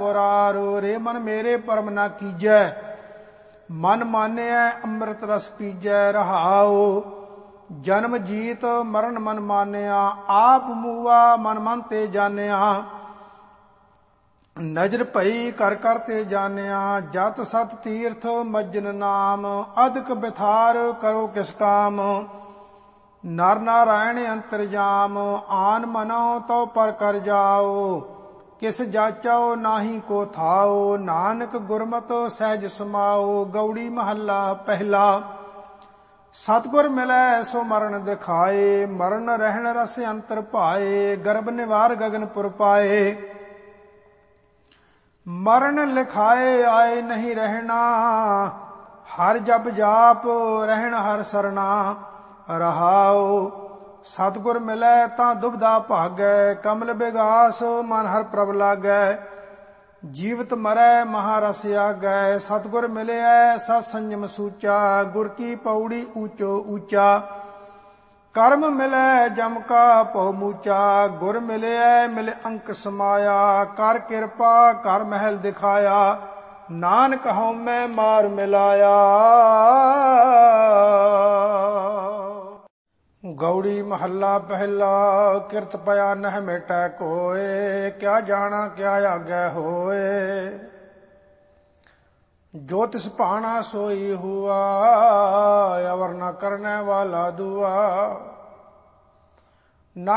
ਮੁਰਾਰੋ। ਰੇ ਮਨ ਮੇਰੇ ਪਰਮ ਨਾ ਕੀਜੈ, ਮਨ ਮਾਨਿਐ ਅੰਮ੍ਰਿਤ ਰਸ ਪੀਜੈ। ਰਹਾਉ ਜਨਮ ਜੀਤ ਮਰਨ ਮਨ ਮਾਨਿਆ, ਆਪ ਮੂਆ ਮਨ ਮਨ ਤੇ ਜਾਣਿਆ। ਨਜ਼ਰ ਭਈ ਕਰ ਕਰ ਤੇ ਜਾਣਿਆ, ਜਤ ਸਤ ਤੀਰਥ ਮੱਜਨ ਨਾਮ। ਅਦਕ ਬਿਥਾਰ ਕਰੋ ਕਿਸ ਕਾਮ, ਨਰ ਨਾਰਾਇਣ ਅੰਤਰਜਾਮ। ਆਨ ਮਨੋ ਤਉ ਪਰ ਕਰ ਜਾਓ, ਕਿਸ ਜਾਚੋ ਨਾਹੀ ਕੋ ਥਾਓ। ਨਾਨਕ ਗੁਰਮਤਿ ਸਹਿਜ ਸਮਾਓ। ਗੌੜੀ ਮਹੱਲਾ ਪਹਿਲਾ। ਸਤਿਗੁਰ ਮਿਲੈ ਸੋ ਮਰਨ ਦਿਖਾਏ, ਮਰਨ ਰਹਿਣ ਰਸ ਅੰਤਰ ਭਾਏ। ਗਰਭ ਨਿਵਾਰ ਗਗਨਪੁਰ ਪਾਏ, ਮਰਨ ਲਿਖਾਏ ਆਏ ਨਹੀਂ ਰਹਿਣਾ। ਹਰ ਜਪ ਜਾਪ ਰਹਿਣ ਹਰ ਸਰਣਾ। ਰਹਾਉ ਸਤਿਗੁਰ ਮਿਲੈ ਤਾਂ ਦੁਬਦਾ ਭਾਗੈ, ਕਮਲ ਬਿਗਾਸ ਮਨ ਹਰ ਪ੍ਰਭ ਲਾਗੈ। ਜੀਵਤ ਮਰੈ ਮਹਾਰਸ ਆਗੈ, ਸਤਿਗੁਰ ਮਿਲਿਐ ਸਤ ਸੰਜਮ ਸੂਚਾ। ਗੁਰ ਕੀ ਪੌੜੀ ਊਚੋ ਊਚਾ, ਕਰਮ ਮਿਲੈ ਜਮ ਕਾ ਭਉ ਮੂਚਾ। ਗੁਰ ਮਿਲਿਐ ਮਿਲ ਅੰਕ ਸਮਾਇਆ, ਕਰ ਕਿਰਪਾ ਕਰ ਮਹਿਲ ਦਿਖਾਇਆ। ਨਾਨਕ ਹਉਮੈ ਮਾਰ ਮਿਲਾਇਆ। ਗੌੜੀ ਮਹੱਲਾ ਪਹਿਲਾ। ਕਿਰਤ ਪਿਆ ਨਹਿ ਮਿਟੈ ਕੋਇ, ਕਿਆ ਜਾਣਾ ਕਿਆ ਆਗੈ ਹੋਏ। ਜੋ ਤਿਸ ਭਾਣਾ ਸੋਈ ਹੁਆ, ਅਵਰ ਨ ਕਰਨੈ ਵਾਲਾ ਦੁਆ।